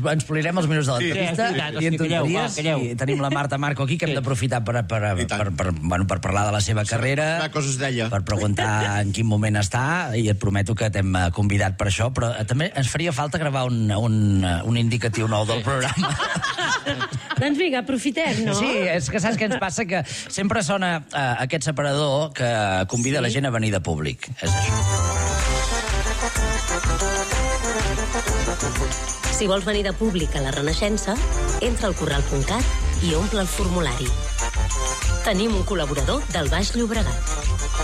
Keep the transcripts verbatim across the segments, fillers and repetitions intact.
ens polirem els minuts de l'entrevista i en tonteries. I tenim la Marta Marco aquí, que hem d'aprofitar per, per, per, per, bueno, per parlar de la seva carrera, per preguntar en quin moment està, i et prometo que t'hem convidat per això, però també ens faria falta gravar un, un, un indicatiu nou del programa. Doncs vinga, aprofitem, no? Sí, és que saps què ens passa? Que sempre sona uh, aquest separador que convida sí. la gent a venir de públic. És això. Si vols venir de públic a la Renaixença, entra al corral punt cat i omple el formulari. Tenim un col·laborador del Baix Llobregat.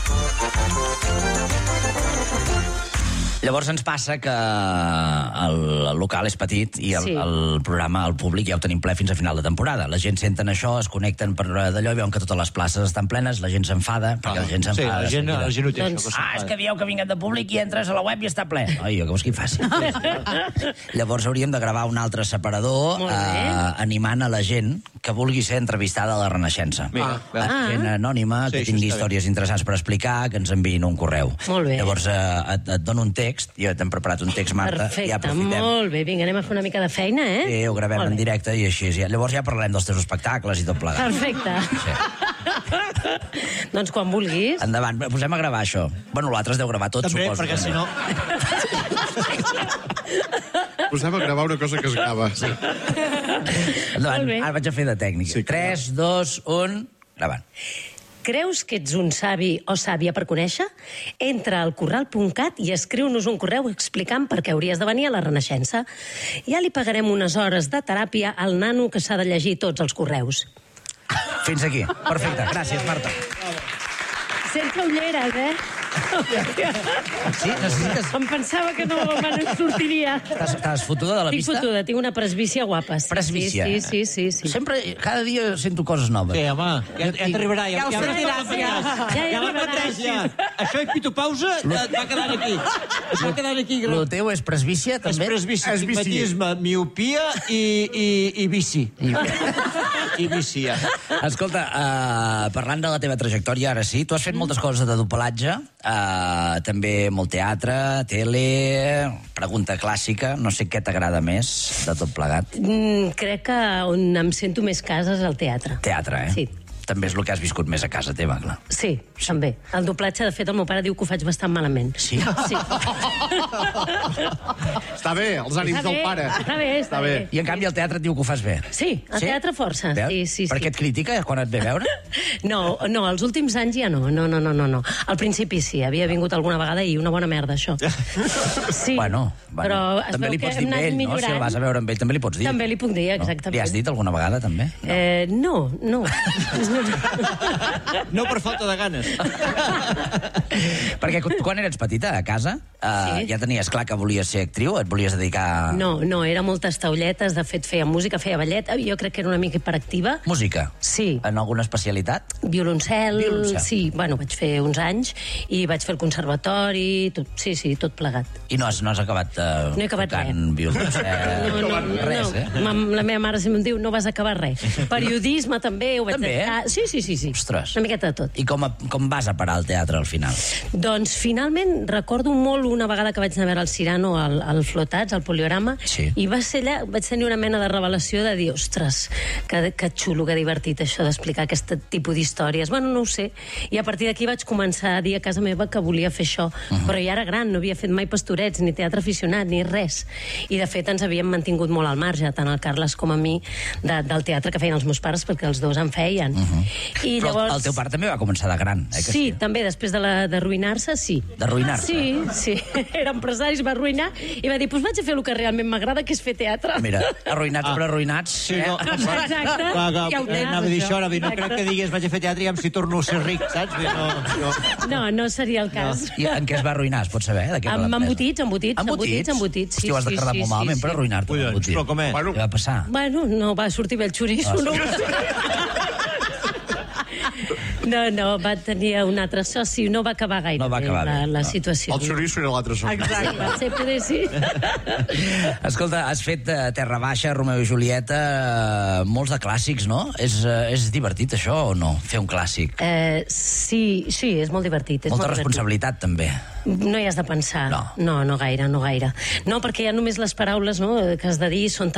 Llavors ens passa que el local és petit i el, sí. el programa, el públic, ja ho tenim ple fins a final de temporada. La gent senten això, es connecten per d'allò i veuen que totes les places estan plenes, la gent s'enfada, perquè la gent s'enfada. Sí, la gent, la gent ho té, doncs, això. Ah, és que dieu que vinguem de públic i entres a la web i està ple. Ai, que vols que hi faci? Llavors hauríem de gravar un altre separador eh, animant a la gent que vulgui ser entrevistada a la Renaixença. Ah. Ah. Gent anònima, sí, que tingui històries interessants per explicar, que ens enviïn un correu. Molt bé. Llavors eh, et, et dono un text. Jo t'hem preparat un text, Marta. Perfecte, ja aprofitem. molt bé. Vinga, anem a fer una mica de feina, eh? Sí, ho gravem en directe i així. Ja. Llavors ja parlarem dels teus espectacles i tot plegat. Perfecte. Sí. Doncs quan vulguis. Endavant, posem a gravar això. Bueno, l'altre es deu gravar tot, també, suposo. Perquè si no... Posem a gravar una cosa que es grava. Sí. Endavant, ara vaig a fer de tècnica. Sí, tres, dos, un... Gravant. Creus que ets un savi o sàvia per conèixer? Entra al corral punt cat i escriu-nos un correu explicant per què hauries de venir a la Renaixença. Ja li pagarem unes hores de teràpia al nano que s'ha de llegir tots els correus. Fins aquí. Perfecte. Gràcies, Marta. Sense ulleres, eh? Sí, necessites... Em pensava que no me n'en sortiria. Estàs, estàs fotuda de la Estic vista? Estic fotuda, tinc una presbícia guapa. Sí, presbícia? Sí, sí, sí, sí. Sempre, cada dia sento coses noves. Sí, home, ja, ja t'arribarà. Ja, ja ho sentiràs, ja. Ja, ja la pateix, ja. Això és pitopausa, et va quedant aquí. Es va quedant aquí. Lo teu és presbícia, també? És presbícia, astigmatisme, miopia i, i, i bici. I, I bici, ja. Escolta, uh, parlant de la teva trajectòria, ara sí, tu has fet moltes coses de doblatge, uh, també molt teatre, tele, pregunta clàssica, no sé què t'agrada més de tot plegat. Mm, crec que on em sento més casa és al teatre. Teatre, eh? Sí. També és el que has viscut més a casa teva, clar. Sí, sí, també. El doblatge, de fet, el meu pare diu que ho faig bastant malament. Sí? Sí. Està bé, els ànims està del bé, pare. Està bé, està, està bé. bé. I en canvi el teatre et diu que ho fas bé. Sí, el sí? teatre força. Sí, sí, per sí. què et critica quan et ve a veure? No, no, els últims anys ja no. No, no, no, no, no. Al principi sí, havia vingut alguna vegada i una bona merda, això. Sí, bueno, bueno, però es també veu li que pots hem dir anat ell, no? millorant. Si el vas a veure amb ell, també li pots dir. També li puc dir, exactament. No? Li has dit alguna vegada, també? No, eh, no. no. No per falta de ganes. Perquè quan eres petita, a casa, eh, Sí. ja tenies clar que volies ser actriu? Et volies dedicar... No, no, era moltes taulletes, de fet feia música, feia ballet, jo crec que era una mica hiperactiva. Música? Sí. En alguna especialitat? Violoncel, Violoncel. sí, bueno, vaig fer uns anys i vaig fer el conservatori, tot, sí, sí, tot plegat. I no has, no has acabat uh, No he acabat tocant violoncel? No, no, no, res, no. eh? Ma, la meva mare sempre em diu, no vas acabar res. Periodisme també, ho vaig També, eh? dedicar. Sí, sí, sí, sí. Ostres. Una miqueta de tot. I com, a, com vas a parar al teatre al final? Doncs finalment recordo molt una vegada que vaig anar a veure el Cirano al, al Flotats, al Poliorama, Sí. i va ser allà, vaig tenir una mena de revelació de dir, ostres, que, que xulo, que divertit això d'explicar aquest tipus d'històries. Bueno, no ho sé. I a partir d'aquí vaig començar a dir a casa meva que volia fer això. Uh -huh. Però ja era gran, no havia fet mai pastorets, ni teatre aficionat, ni res. I de fet ens havíem mantingut molt al marge, tant el Carles com a mi, de, del teatre que feien els meus pares, perquè els dos en feien. Uh -huh. I Però llavors... el teu pare també va començar de gran, eh? Que Sí, sí, també, després de la- d'arruïnar-se, sí. D'arruïnar-se? Sí, sí. Era empresari, es va arruïnar i va dir, doncs vaig a fer el que realment m'agrada, que és fer teatre. Mira, arruïnats Ah. però arruïnats. Sí, eh? no, Exacte. Clar, clar, Ja ho tens, anava a dir això. això, ara, no crec Exacte. que digues vaig a fer teatre i em si torno a ser ric, saps? No, no. No, no seria el cas. I en què es va arruïnar, es pot saber? De què Amb va l'empresa? embotits, embotits, embotits, embotits. Hosti, ho has de quedar molt malament per arruïnar-te. Collons, l'embotit. però com és? Bueno, Què va passar? Bueno, no va sortir bé el xoriço, Ah, no? No, no, va tenir un altre soci, no va acabar gaire No va bé acabar la, bé, la no. situació. el xoriço era l'altre soci. Exacte, va ser poder sí. Escolta, has fet uh, Terra Baixa, Romeo i Julieta, uh, molts de clàssics, no? És, uh, és divertit això o no, fer un clàssic? Eh, sí, sí, és molt divertit. És Molta molt responsabilitat, també. divertit. No hi has de pensar. No. no, no gaire, no gaire. No, perquè ja només les paraules, no, que has de dir són